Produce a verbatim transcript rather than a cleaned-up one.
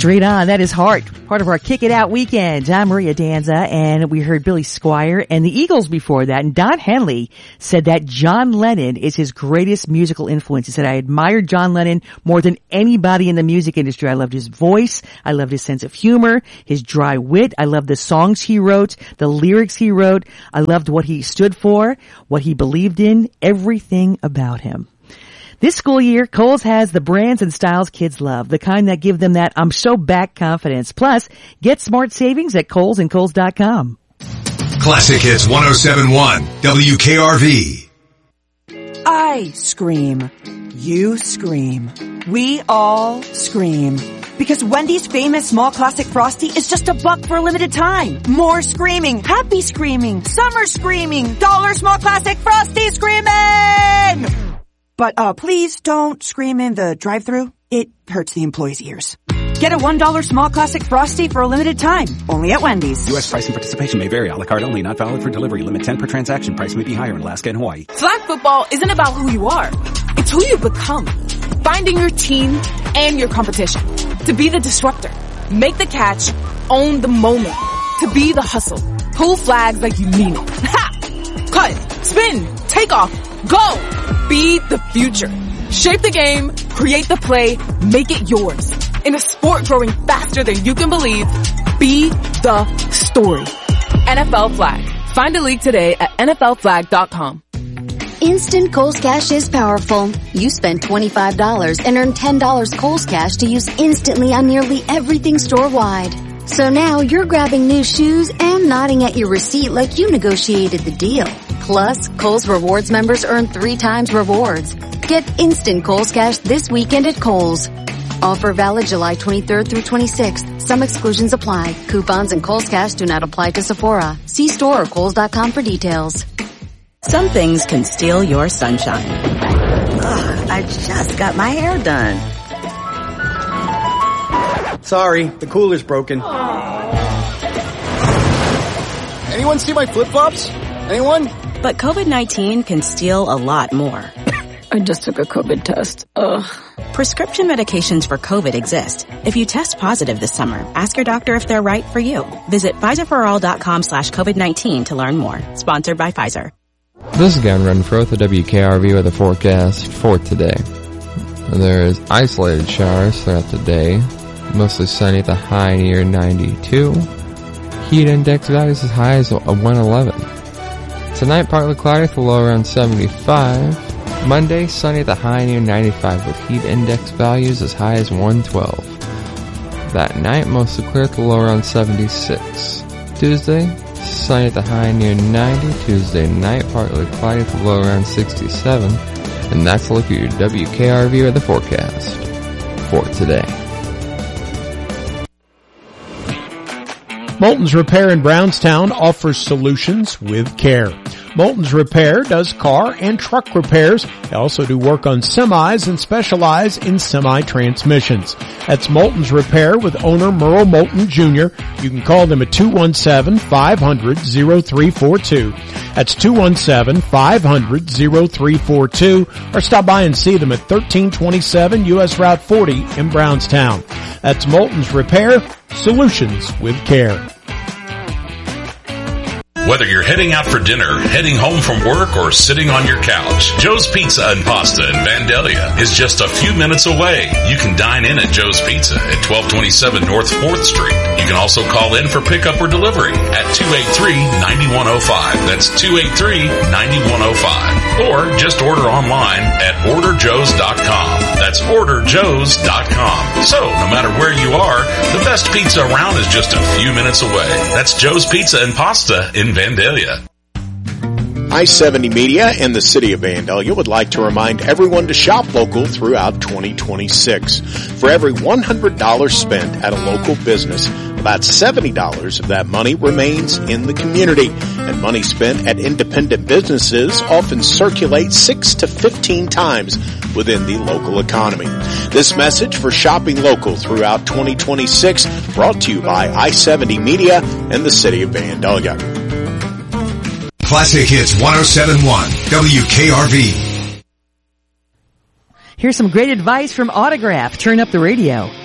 Straight on. That is Heart, part of our Kick It Out weekend. I'm Maria Danza, and we heard Billy Squier and the Eagles before that. And Don Henley said that John Lennon is his greatest musical influence. He said, I admired John Lennon more than anybody in the music industry. I loved his voice. I loved his sense of humor, his dry wit. I loved the songs he wrote, the lyrics he wrote. I loved what he stood for, what he believed in, everything about him. This school year, Kohl's has the brands and styles kids love, the kind that give them that I'm so back confidence. Plus, get smart savings at Kohl's and Kohl's dot com. Classic Hits one oh seven point one W K R V. I scream. You scream. We all scream. Because Wendy's famous small classic Frosty is just a buck for a limited time. More screaming, happy screaming, summer screaming, dollar small classic Frosty screaming! But, uh, please don't scream in the drive-thru. It hurts the employees' ears. Get a one dollar small classic Frosty for a limited time. Only at Wendy's. U S price and participation may vary. A la carte only. Not valid for delivery. Limit ten per transaction. Price may be higher in Alaska and Hawaii. Flag football isn't about who you are. It's who you become. Finding your team and your competition. To be the disruptor. Make the catch. Own the moment. To be the hustle. Pull flags like you mean it. Ha! Cut. Spin. Take off. Go! Be the future. Shape the game, create the play, make it yours. In a sport growing faster than you can believe, be the story. N F L Flag. Find a league today at N F L flag dot com. Instant Kohl's Cash is powerful. You spend twenty-five dollars and earn ten dollars Kohl's Cash to use instantly on nearly everything store-wide. So now you're grabbing new shoes and nodding at your receipt like you negotiated the deal. Plus, Kohl's Rewards members earn three times rewards. Get instant Kohl's Cash this weekend at Kohl's. Offer valid July twenty-third through twenty-sixth. Some exclusions apply. Coupons and Kohl's Cash do not apply to Sephora. See store or Kohl's dot com for details. Some things can steal your sunshine. Ugh, I just got my hair done. Sorry, the cooler's broken. Anyone see my flip-flops? Anyone? But COVID nineteen can steal a lot more. I just took a COVID test. Ugh. Prescription medications for COVID exist. If you test positive this summer, ask your doctor if they're right for you. Visit Pfizer for all dot com slash COVID nineteen to learn more. Sponsored by Pfizer. This is Gavin Renfro with the W K R V with a forecast for today. There is isolated showers throughout the day. Mostly sunny at the high near ninety-two. Heat index values as high as one eleven. Tonight, partly cloudy with a low around seventy-five. Monday, sunny at the high near ninety-five with heat index values as high as one twelve. That night, mostly clear at the low around seventy-six. Tuesday, sunny at the high near ninety. Tuesday night, partly cloudy with a low around sixty-seven. And that's a look at your W K R V weather forecast for today. Moulton's Repair in Brownstown offers solutions with care. Moulton's Repair does car and truck repairs. They also do work on semis and specialize in semi-transmissions. That's Moulton's Repair with owner Merle Moulton Junior You can call them at two one seven, five hundred, oh three four two. That's two one seven, five hundred, oh three four two. Or stop by and see them at thirteen twenty-seven U S Route forty in Brownstown. That's Moulton's Repair, solutions with care. Whether you're heading out for dinner, heading home from work, or sitting on your couch, Joe's Pizza and Pasta in Vandalia is just a few minutes away. You can dine in at Joe's Pizza at twelve twenty-seven North fourth Street. You can also call in for pickup or delivery at two eight three, nine one oh five. That's two eight three, nine one oh five. Or just order online at order joes dot com. That's order joes dot com. So, no matter where you are, the best pizza around is just a few minutes away. That's Joe's Pizza and Pasta in Vandalia. I seventy Media and the City of Vandalia would like to remind everyone to shop local throughout twenty twenty-six. For every one hundred dollars spent at a local business, about seventy dollars of that money remains in the community. And money spent at independent businesses often circulates six to fifteen times within the local economy. This message for shopping local throughout twenty twenty-six brought to you by I seventy Media and the City of Vandalia. Classic Hits one oh seven point one W K R V. Here's some great advice from Autograph. Turn up the radio.